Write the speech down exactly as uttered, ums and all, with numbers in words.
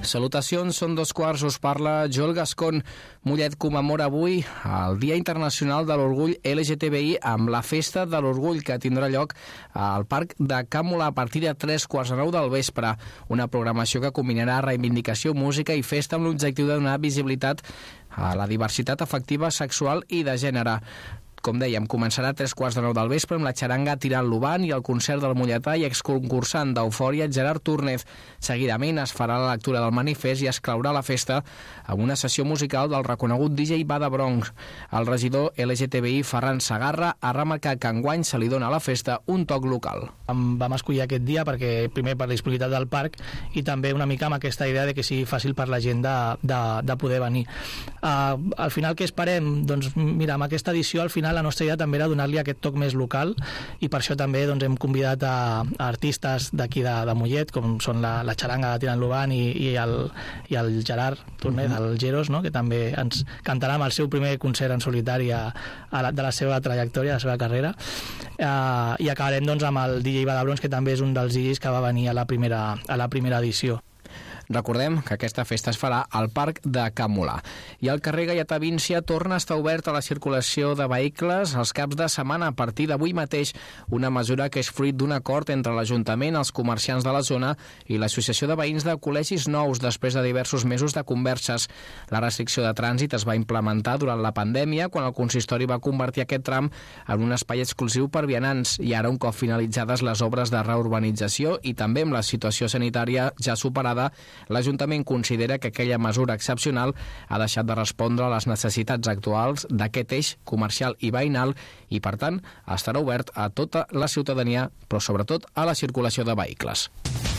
Salutacions, són dos quarts, us parla Joel Gascon. Mollet commemora avui el Dia Internacional de l'Orgull L G T B I amb la Festa de l'Orgull, que tindrà lloc al Parc de Can Mulà a partir de tres quarts de nou del vespre. Una programació que combinarà reivindicació, música i festa amb l'objectiu de donar visibilitat a la diversitat afectiva, sexual i de gènere. Com dèiem, començarà a tres quarts de nou del vespre amb la xaranga Tirant l'Oban i el concert del molletà i exconcursant d'Eufòria Gerard Túrnez. Seguidament es farà la lectura del manifest i es claurà la festa amb una sessió musical del reconegut D J Bada Bronx. El regidor L G T B I Ferran Sagarra ha remarcat que enguany se li dona a la festa un toc local. Vam escollir aquest dia perquè primer per la disponibilitat del parc i també una mica amb aquesta idea de que sigui fàcil per la gent de, de, de poder venir. Uh, al final què esperem? Doncs mira, amb aquesta edició al final la nostra idea també era donar-li aquest toc més local i per això també doncs, hem convidat a, a artistes d'aquí de, de Mollet, com són la, la xaranga de Tirant l'Oban i, i, el, i el Gerard Túrnez, uh-huh. el Geros, no? Que també ens cantarà amb el seu primer concert en solitari a, a la, de la seva trajectòria, de la seva carrera. Uh, I acabarem doncs, amb el D J Bada Bronx, que també és un dels D Js que va venir a la primera, a la primera edició. Recordem que aquesta festa es farà al Parc de Can Mulà. I el carrer Gaietà Víncia torna a estar obert a la circulació de vehicles els caps de setmana a partir d'avui mateix, una mesura que és fruit d'un acord entre l'Ajuntament, els comerciants de la zona i l'Associació de Veïns de Col·legis Nous després de diversos mesos de converses. La restricció de trànsit es va implementar durant la pandèmia, quan el consistori va convertir aquest tram en un espai exclusiu per vianants, i ara, un cop finalitzades les obres de reurbanització i també amb la situació sanitària ja superada, l'Ajuntament considera que aquella mesura excepcional ha deixat de respondre a les necessitats actuals d'aquest eix comercial i veïnal i, per tant, estarà obert a tota la ciutadania, però sobretot a la circulació de vehicles.